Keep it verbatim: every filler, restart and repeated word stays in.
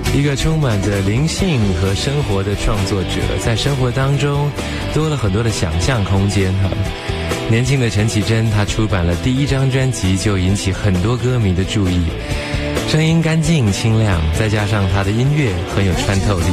一个充满着灵性和生活的创作者，在生活当中多了很多的想象空间哈。年轻的陈绮贞，她出版了第一张专辑就引起很多歌迷的注意，声音干净清亮，再加上她的音乐很有穿透力。